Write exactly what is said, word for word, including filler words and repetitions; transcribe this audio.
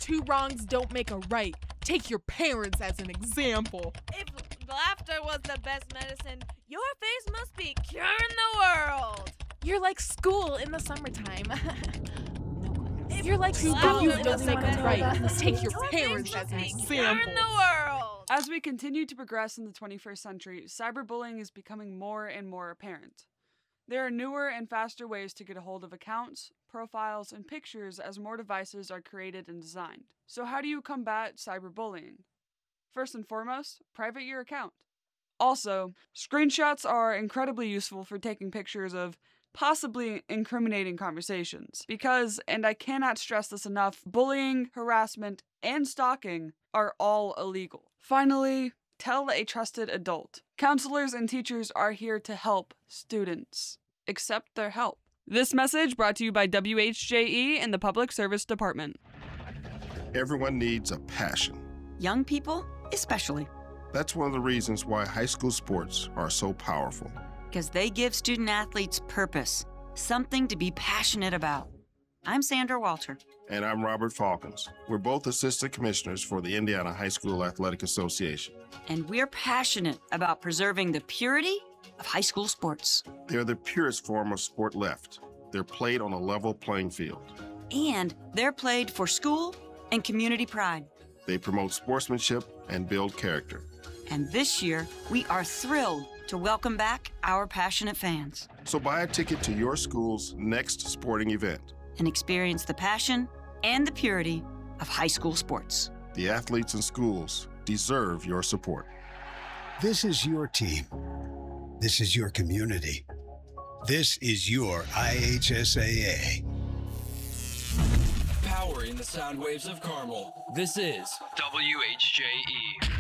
two wrongs don't make a right. Take your parents as an example. If laughter was the best medicine, your face must be curing the world. You're like school in the summertime. If You're like laughter school was don't the make a best right. medicine, Take your your parents face as must an be example. curing the world. As we continue to progress in the twenty-first century, cyberbullying is becoming more and more apparent. There are newer and faster ways to get a hold of accounts, profiles, and pictures as more devices are created and designed. So how do you combat cyberbullying? First and foremost, private your account. Also, screenshots are incredibly useful for taking pictures of possibly incriminating conversations. Because, and I cannot stress this enough, bullying, harassment, and stalking are all illegal. Finally, tell a trusted adult. Counselors and teachers are here to help students. Accept their help. This message brought to you by W H J E and the Public Service Department. Everyone needs a passion. Young people, especially. That's one of the reasons why high school sports are so powerful. Because they give student athletes purpose, something to be passionate about. I'm Sandra Walter. And I'm Robert Falcons. We're both assistant commissioners for the Indiana High School Athletic Association. And we're passionate about preserving the purity of high school sports. They're the purest form of sport left. They're played on a level playing field. And they're played for school and community pride. They promote sportsmanship and build character. And this year, we are thrilled to welcome back our passionate fans. So buy a ticket to your school's next sporting event and experience the passion and the purity of high school sports. The athletes and schools deserve your support. This is your team. This is your community. This is your I H S A A. Powering the sound waves of Carmel. This is W H J E.